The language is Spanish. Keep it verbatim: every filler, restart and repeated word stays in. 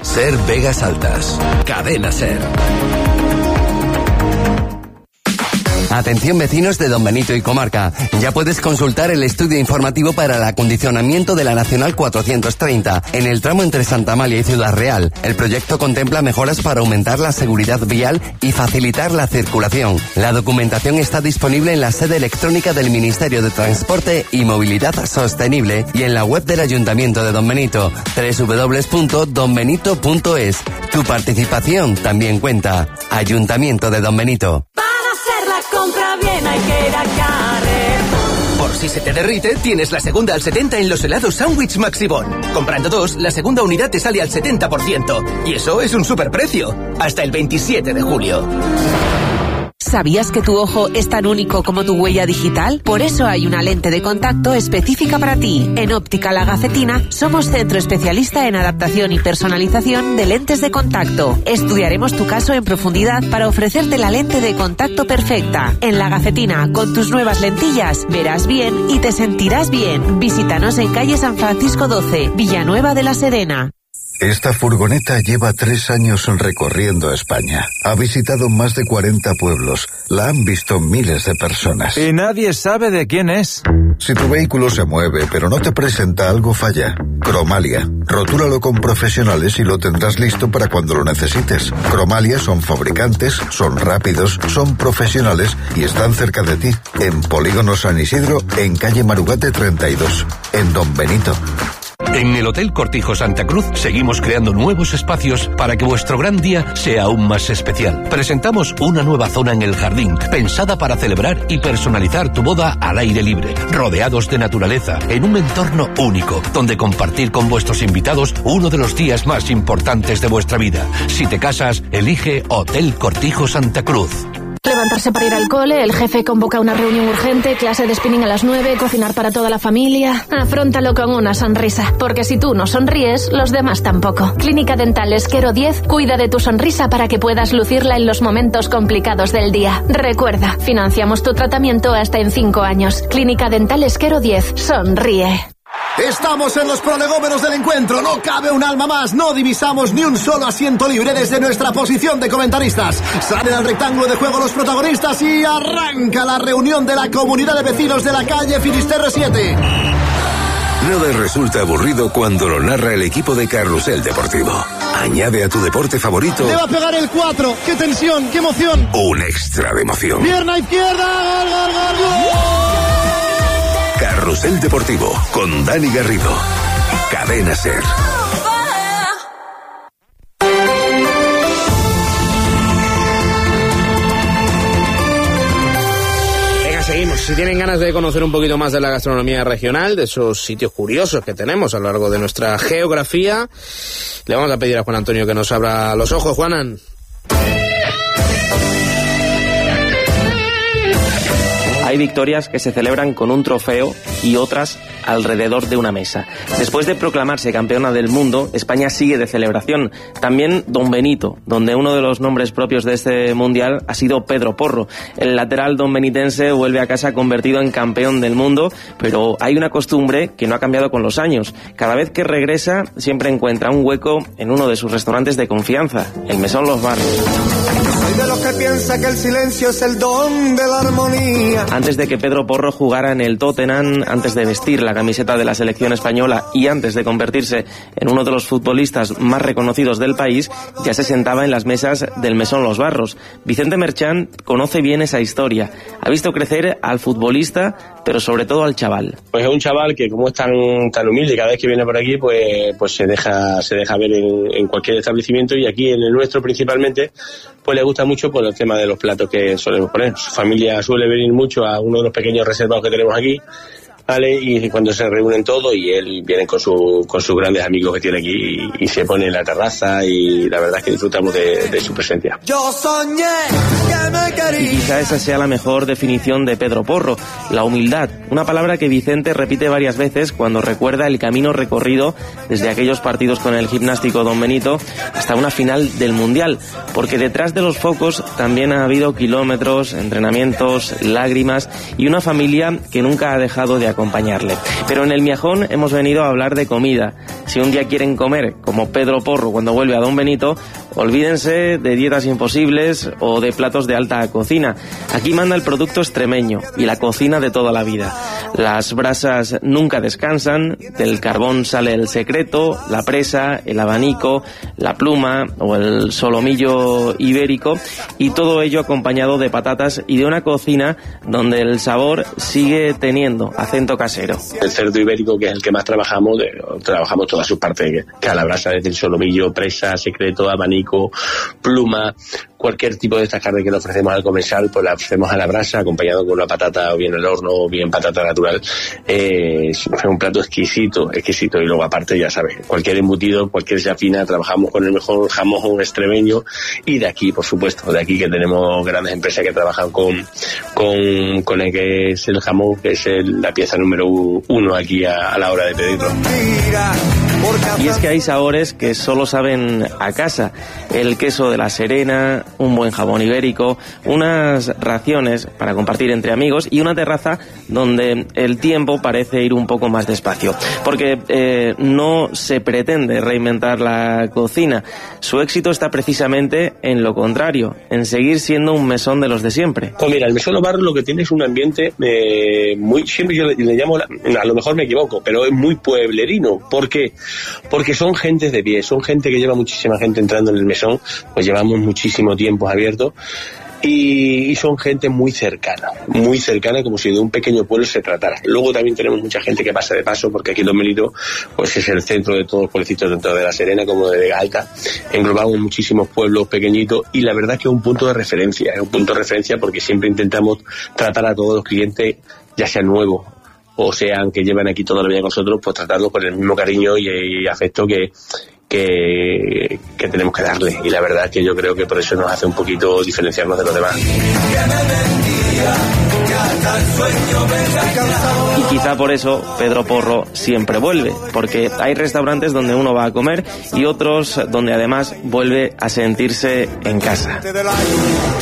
Ser Vegas Altas. Cadena Ser. Atención vecinos de Don Benito y comarca, ya puedes consultar el estudio informativo para el acondicionamiento de la Nacional cuatrocientos treinta en el tramo entre Santa Amalia y Ciudad Real. El proyecto contempla mejoras para aumentar la seguridad vial y facilitar la circulación. La documentación está disponible en la sede electrónica del Ministerio de Transporte y Movilidad Sostenible y en la web del Ayuntamiento de Don Benito, doble u doble u doble u punto don benito punto es. Tu participación también cuenta. Ayuntamiento de Don Benito. Compra bien, hay que ir a Carrefour. Por si se te derrite, tienes la segunda al setenta en los helados Sandwich Maxibon. Comprando dos, la segunda unidad te sale al setenta por ciento. Y eso es un superprecio. Hasta el veintisiete de julio. ¿Sabías que tu ojo es tan único como tu huella digital? Por eso hay una lente de contacto específica para ti. En Óptica La Gacetina somos centro especialista en adaptación y personalización de lentes de contacto. Estudiaremos tu caso en profundidad para ofrecerte la lente de contacto perfecta. En La Gacetina, con tus nuevas lentillas, verás bien y te sentirás bien. Visítanos en calle San Francisco doce, Villanueva de la Serena. Esta furgoneta lleva tres años recorriendo España. Ha visitado más de cuarenta pueblos. La han visto miles de personas. Y nadie sabe de quién es. Si tu vehículo se mueve pero no te presenta, algo falla. Cromalia. Rotúralo con profesionales y lo tendrás listo para cuando lo necesites. Cromalia son fabricantes, son rápidos, son profesionales y están cerca de ti. En Polígono San Isidro, en calle Marugate treinta y dos. En Don Benito. En el Hotel Cortijo Santa Cruz seguimos creando nuevos espacios para que vuestro gran día sea aún más especial. Presentamos una nueva zona en el jardín, pensada para celebrar y personalizar tu boda al aire libre, rodeados de naturaleza, en un entorno único, donde compartir con vuestros invitados uno de los días más importantes de vuestra vida. Si te casas, elige Hotel Cortijo Santa Cruz. Levantarse para ir al cole, el jefe convoca una reunión urgente, clase de spinning a las nueve, cocinar para toda la familia. Afróntalo con una sonrisa, porque si tú no sonríes, los demás tampoco. Clínica Dental Esquero diez cuida de tu sonrisa para que puedas lucirla en los momentos complicados del día. Recuerda, financiamos tu tratamiento hasta en cinco años. Clínica Dental Esquero diez, sonríe. Estamos en los prolegómenos del encuentro, no cabe un alma más, no divisamos ni un solo asiento libre desde nuestra posición de comentaristas. Salen al rectángulo de juego los protagonistas y arranca la reunión de la comunidad de vecinos de la calle Finisterre siete. Nada resulta aburrido cuando lo narra el equipo de Carrusel Deportivo. Añade a tu deporte favorito... Le va a pegar el cuatro, qué tensión, qué emoción. Un extra de emoción. Pierna izquierda, gol, gol, gol, gol. Carrusel Deportivo, con Dani Garrido. Cadena Ser. Venga, seguimos. Si tienen ganas de conocer un poquito más de la gastronomía regional, de esos sitios curiosos que tenemos a lo largo de nuestra geografía, le vamos a pedir a Juan Antonio que nos abra los ojos. Juanan. Hay victorias que se celebran con un trofeo y otras alrededor de una mesa. Después de proclamarse campeona del mundo, España sigue de celebración. También Don Benito, donde uno de los nombres propios de este mundial ha sido Pedro Porro. El lateral donbenitense vuelve a casa convertido en campeón del mundo, pero hay una costumbre que no ha cambiado con los años. Cada vez que regresa, siempre encuentra un hueco en uno de sus restaurantes de confianza, el Mesón Los Barros. Soy de los que piensa que el silencio es el don de la armonía. Antes de que Pedro Porro jugara en el Tottenham, antes de vestir la camiseta de la selección española y antes de convertirse en uno de los futbolistas más reconocidos del país, ya se sentaba en las mesas del Mesón Los Barros. Vicente Merchán conoce bien esa historia. Ha visto crecer al futbolista, pero sobre todo al chaval. Pues es un chaval que, como es tan tan humilde, cada vez que viene por aquí, pues pues se deja se deja ver en, en cualquier establecimiento, y aquí en el nuestro principalmente, pues le gusta mucho por el tema de los platos que solemos poner. Su familia suele venir mucho a uno de los pequeños reservados que tenemos aquí, ¿vale? Y cuando se reúnen todos y él viene con su con sus grandes amigos que tiene aquí y, y se pone en la terraza, y la verdad es que disfrutamos de, de su presencia. Yo soñé que me quería. Y quizá esa sea la mejor definición de Pedro Porro, la humildad, una palabra que Vicente repite varias veces cuando recuerda el camino recorrido desde aquellos partidos con el Gimnástico Don Benito hasta una final del Mundial, porque detrás de los focos también ha habido kilómetros, entrenamientos, lágrimas y una familia que nunca ha dejado de acompañar acompañarle. Pero en el Miajón hemos venido a hablar de comida. Si un día quieren comer como Pedro Porro cuando vuelve a Don Benito, olvídense de dietas imposibles o de platos de alta cocina. Aquí manda el producto extremeño y la cocina de toda la vida. Las brasas nunca descansan, del carbón sale el secreto, la presa, el abanico, la pluma o el solomillo ibérico, y todo ello acompañado de patatas y de una cocina donde el sabor sigue teniendo acento casero. El cerdo ibérico, que es el que más trabajamos, de, trabajamos todas sus partes, que a la brasa, desde el solomillo, presa, secreto, abanico, pluma, cualquier tipo de estas carnes que le ofrecemos al comensal, pues la ofrecemos a la brasa, acompañado con la patata, o bien el horno, o bien patata natural. Eh, es un plato exquisito, exquisito. Y luego, aparte, ya sabes, cualquier embutido, cualquier chafina, trabajamos con el mejor jamón extremeño. Y de aquí, por supuesto, de aquí que tenemos grandes empresas que trabajan con, con, con el que es el jamón, que es el, la pieza número uno aquí a, a la hora de pedirlo. Y es que hay sabores que solo saben a casa. El queso de la Serena, un buen jamón ibérico, unas raciones para compartir entre amigos y una terraza donde el tiempo parece ir un poco más despacio. Porque eh, no se pretende reinventar la cocina. Su éxito está precisamente en lo contrario, en seguir siendo un mesón de los de siempre. Pues mira, el Mesón Los Barros lo que tiene es un ambiente eh, muy, siempre yo le, le llamo, a lo mejor me equivoco, pero es muy pueblerino. ¿Por qué? Porque son gentes de pie, son gente que lleva muchísima gente entrando en el mesón, pues llevamos muchísimo tiempo abierto. Y, y son gente muy cercana, muy cercana, como si de un pequeño pueblo se tratara. Luego también tenemos mucha gente que pasa de paso, porque aquí Don Benito pues es el centro de todos los pueblecitos, dentro de La Serena como de Vega Alta. Englobamos muchísimos pueblos pequeñitos y la verdad es que es un punto de referencia, es un punto de referencia porque siempre intentamos tratar a todos los clientes, ya sean nuevos o sean que llevan aquí toda la vida con nosotros, pues tratarlos con el mismo cariño y, y afecto que Que, que tenemos que darle, y la verdad es que yo creo que por eso nos hace un poquito diferenciarnos de los demás. Y quizá por eso Pedro Porro siempre vuelve, porque hay restaurantes donde uno va a comer y otros donde además vuelve a sentirse en casa.